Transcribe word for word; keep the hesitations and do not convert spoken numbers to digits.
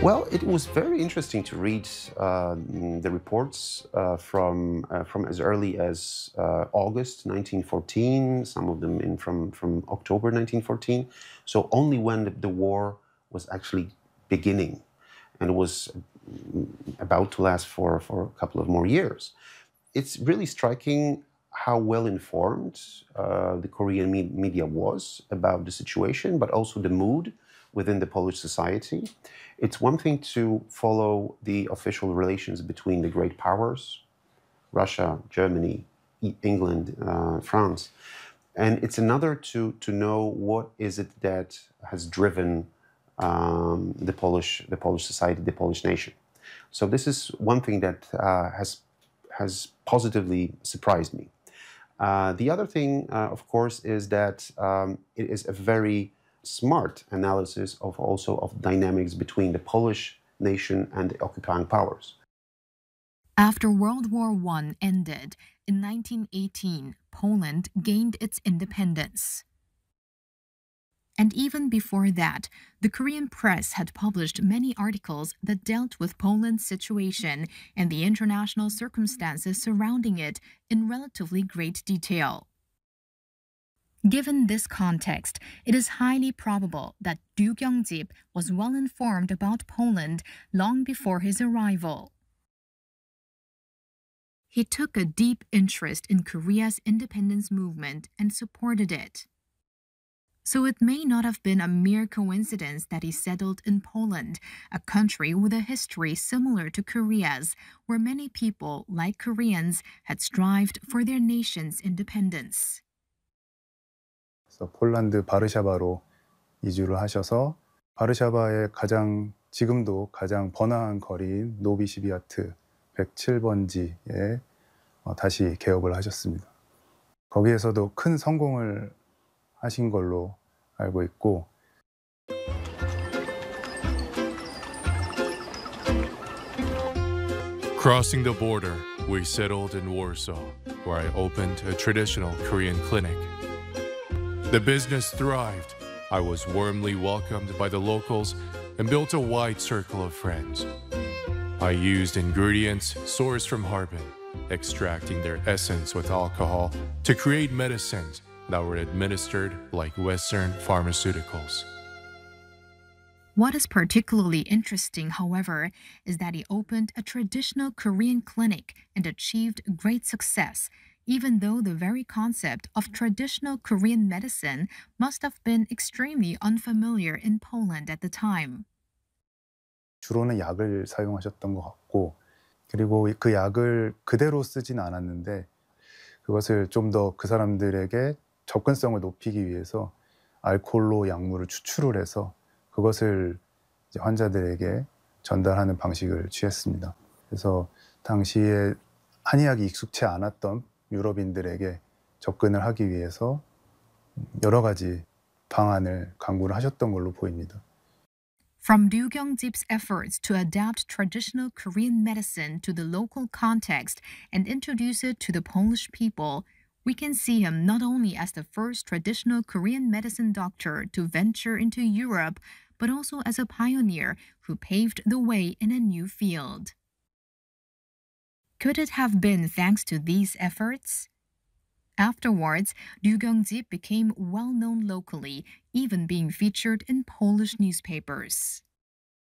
Well, it was very interesting to read uh, the reports uh, from uh, from as early as uh, August nineteen fourteen. Some of them in from from October nineteen fourteen. So only when the, the war was actually beginning, and was mm, about to last for for a couple of more years. It's really striking how well informed uh, the Korean me- media was about the situation, but also the mood within the Polish society. It's one thing to follow the official relations between the great powers, Russia, Germany, E- England, uh, France, and it's another to to know what is it that has driven um, the Polish the Polish society, the Polish nation. So this is one thing that uh, has has positively surprised me. Uh, the other thing, uh, of course, is that um, it is a very smart analysis of also of dynamics between the Polish nation and the occupying powers. After World War One ended, in nineteen eighteen, Poland gained its independence. And even before that, the Korean press had published many articles that dealt with Poland's situation and the international circumstances surrounding it in relatively great detail. Given this context, it is highly probable that Ryu Kyung-jip was well informed about Poland long before his arrival. He took a deep interest in Korea's independence movement and supported it. So it may not have been a mere coincidence that he settled in Poland, a country with a history similar to Korea's, where many people, like Koreans, had strived for their nation's independence. 그래서 폴란드 바르샤바로 이주를 하셔서 바르샤바의 가장 지금도 가장 번화한 거리인 노비시비아트 백칠 번지에 다시 개업을 하셨습니다. 거기에서도 큰 성공을 하신 걸로 알고 있고 Crossing the border, we settled in Warsaw, where I opened a traditional Korean clinic. The business thrived. I was warmly welcomed by the locals and built a wide circle of friends. I used ingredients sourced from Harbin, extracting their essence with alcohol to create medicines that were administered like Western pharmaceuticals. What is particularly interesting, however, is that he opened a traditional Korean clinic and achieved great success, even though the very concept of traditional Korean medicine must have been extremely unfamiliar in Poland at the time. 주로는 약을 사용하셨던 것 같고 그리고 그 약을 그대로 쓰진 않았는데 그것을 좀 더 그 사람들에게 접근성을 높이기 위해서 알코올로 약물을 추출을 해서 그것을 이제 환자들에게 전달하는 방식을 취했습니다. 그래서 당시에 한의학이 익숙치 않았던 유럽인들에게 접근을 하기 위해서 여러 가지 방안을 강구를 하셨던 걸로 보입니다. From Ryu Kyung-jip's efforts to adapt traditional Korean medicine to the local context and introduce it to the Polish people, we can see him not only as the first traditional Korean medicine doctor to venture into Europe, but also as a pioneer who paved the way in a new field. Could it have been thanks to these efforts? Afterwards, Ryu Kyung-jip became well known locally, even being featured in Polish newspapers.